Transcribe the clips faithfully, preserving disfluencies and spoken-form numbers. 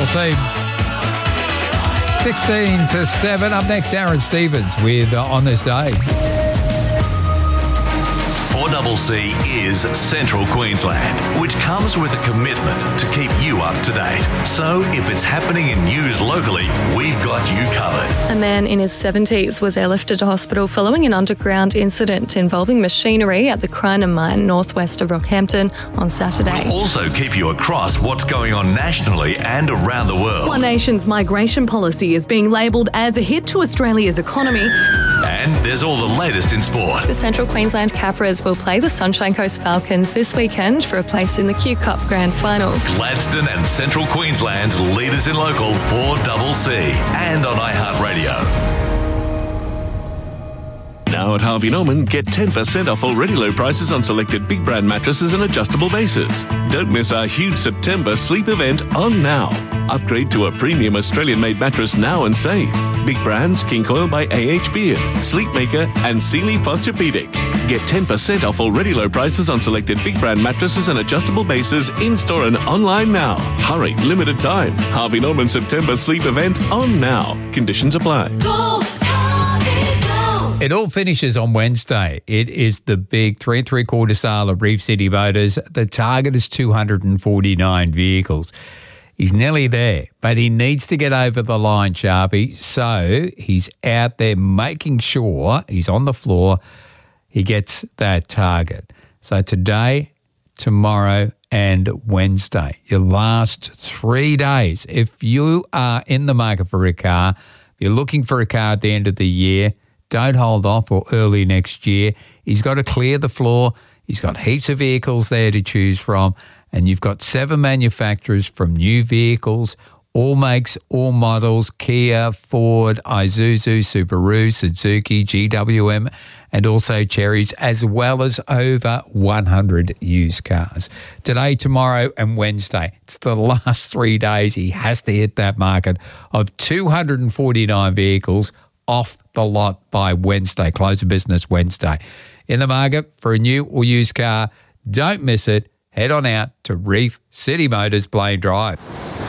C. sixteen to seven. Up next, Aaron Stevens with uh, On This Day. four C C is Central Queensland, which comes with a commitment to keep you up to date. So if it's happening in news locally, we've got you covered. A man in his seventies was airlifted to hospital following an underground incident involving machinery at the Crinum mine northwest of Rockhampton on Saturday. We'll also keep you across what's going on nationally and around the world. One Nation's migration policy is being labelled as a hit to Australia's economy. And there's all the latest in sport. The Central Queensland Capras will play the Sunshine Coast Falcons this weekend for a place in the Q Cup Grand Final. Gladstone and Central Queensland's leaders in local four C C and on iHeartRadio. Now at Harvey Norman, get ten percent off already low prices on selected big brand mattresses and adjustable bases. Don't miss our huge September sleep event on now. Upgrade to a premium Australian-made mattress now and save. Big brands, King Coil by A H Beard, Sleepmaker and Sealy Posturepedic. Get ten percent off already low prices on selected big brand mattresses and adjustable bases in-store and online now. Hurry, limited time. Harvey Norman September sleep event on now. Conditions apply. Go, Harvey, go. It all finishes on Wednesday. It is the big three and three quarter sale of Reef City Motors. The target is two hundred forty-nine vehicles. He's nearly there, but he needs to get over the line, Sharpie. So he's out there making sure he's on the floor. He gets that target. So today, tomorrow, and Wednesday, your last three days. If you are in the market for a car, if you're looking for a car at the end of the year, don't hold off or early next year. He's got to clear the floor. He's got heaps of vehicles there to choose from. And you've got seven manufacturers from new vehicles, all makes, all models, Kia, Ford, Isuzu, Subaru, Suzuki, G W M, and also Cherries, as well as over one hundred used cars. Today, tomorrow, and Wednesday. It's the last three days. He has to hit that market of two hundred forty-nine vehicles off the lot by Wednesday, close of business Wednesday. In the market for a new or used car, don't miss it. Head on out to Reef City Motors, Blaine Drive.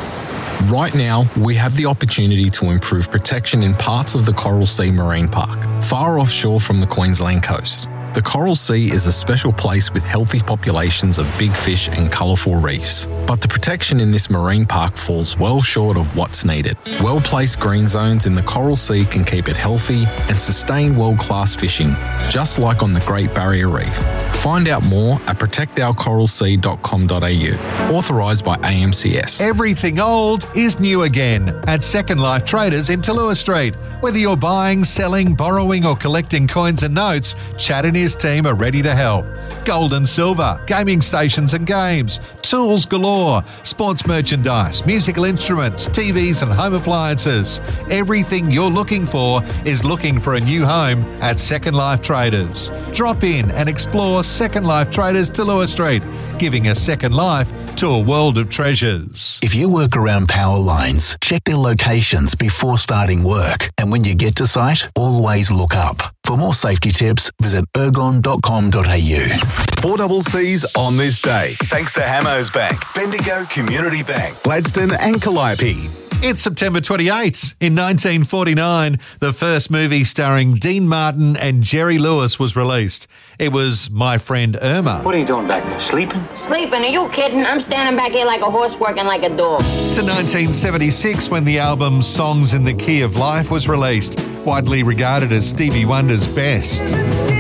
Right now, we have the opportunity to improve protection in parts of the Coral Sea Marine Park, far offshore from the Queensland coast. The Coral Sea is a special place with healthy populations of big fish and colourful reefs. But the protection in this marine park falls well short of what's needed. Well-placed green zones in the Coral Sea can keep it healthy and sustain world-class fishing, just like on the Great Barrier Reef. Find out more at protect our coral sea dot com dot a u. Authorised by A M C S. Everything old is new again at Second Life Traders in Talua Street. Whether you're buying, selling, borrowing or collecting coins and notes, Chad and his team are ready to help. Gold and silver, gaming stations and games, tools galore, sports merchandise, musical instruments, T Vs and home appliances. Everything you're looking for is looking for a new home at Second Life Traders. Drop in and explore Second Life Traders Talua Street, giving a second life to a world of treasures. If you work around power lines, check their locations before starting work. And when you get to site, always look up. For more safety tips, visit ergon dot com dot a u. four C C's on this day, thanks to Hamos Bank, Bendigo Community Bank, Gladstone and Calliope. It's September twenty-eighth. In nineteen forty-nine, the first movie starring Dean Martin and Jerry Lewis was released. It was My Friend Irma. What are you doing back there, sleeping? Sleeping? Are you kidding? I'm standing back here like a horse working like a dog. To nineteen seventy-six, when the album Songs in the Key of Life was released, widely regarded as Stevie Wonder's best.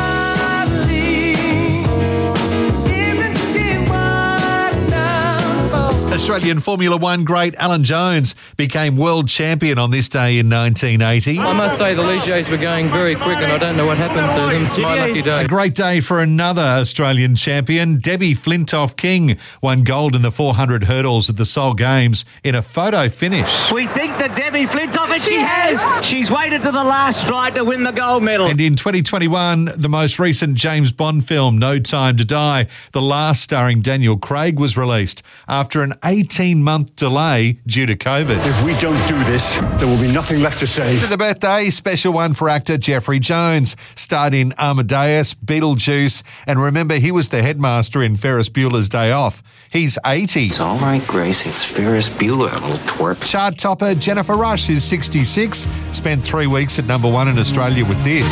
Australian Formula One great Alan Jones became world champion on this day in nineteen eighty. I must say the Ligiers were going very quick and I don't know what happened to them. It's my lucky day. A great day for another Australian champion. Debbie Flintoff-King won gold in the four hundred hurdles at the Seoul Games in a photo finish. We think that Debbie Flintoff, and she has. She's waited to the last stride to win the gold medal. And in twenty twenty-one, the most recent James Bond film, No Time to Die, the last starring Daniel Craig, was released. After an eighteen-month delay due to COVID. If we don't do this, there will be nothing left to say. To the birthday, special one for actor Jeffrey Jones. Starred in Amadeus, Beetlejuice, and remember, he was the headmaster in Ferris Bueller's Day Off. He's eighty. It's all right, Grace. It's Ferris Bueller, little twerp. Chart topper Jennifer Rush is sixty-six. Spent three weeks at number one in Australia with this.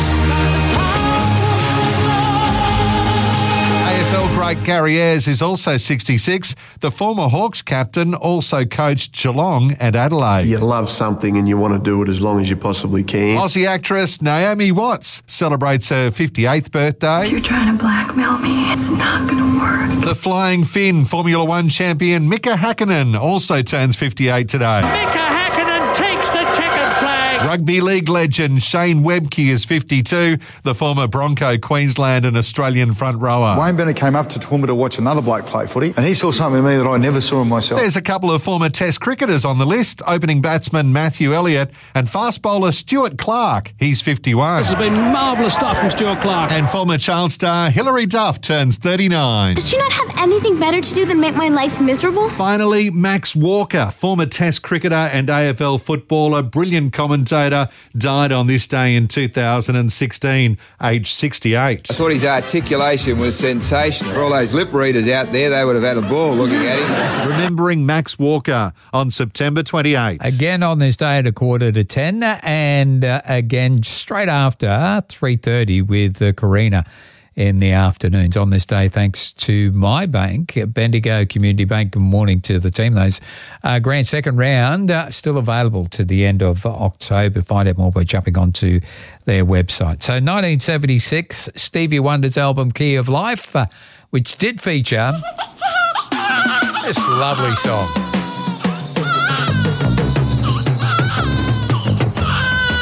A F L great Gary Ayres is also sixty-six. The former Hawks captain also coached Geelong and Adelaide. You love something and you want to do it as long as you possibly can. Aussie actress Naomi Watts celebrates her fifty-eighth birthday. If you're trying to blackmail me, it's not going to work. The Flying Finn Formula One champion Mika Hakkinen also turns fifty-eight today. Mika Hakkinen takes the checkered flag. Rugby league legend Shane Webke is fifty-two, the former Bronco, Queensland and Australian front rower. Wayne Bennett came up to Toowoomba to watch another bloke play footy, and he saw something in me that I never saw in myself. There's a couple of former Test cricketers on the list, opening batsman Matthew Elliott and fast bowler Stuart Clark. He's fifty-one. This has been marvellous stuff from Stuart Clark. And former child star Hilary Duff turns thirty-nine. Does she not have anything better to do than make my life miserable? Finally, Max Walker, former Test cricketer and A F L footballer, brilliant commentator, died on this day in two thousand sixteen, aged sixty-eight. I thought his articulation was sensational. For all those lip readers out there, they would have had a ball looking at him. Remembering Max Walker on September twenty-eighth. Again on this day at a quarter to ten, and uh, again straight after three thirty with uh, Karina in the afternoons on this day, thanks to my bank, Bendigo Community Bank. Good morning to the team. Those uh, grand second round uh, still available to the end of October. Find out more by jumping onto their website. So nineteen seventy-six, Stevie Wonder's album Key of Life, uh, which did feature this lovely song.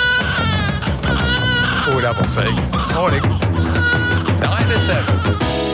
Pull it up, I'll see. Morning. nine to seven.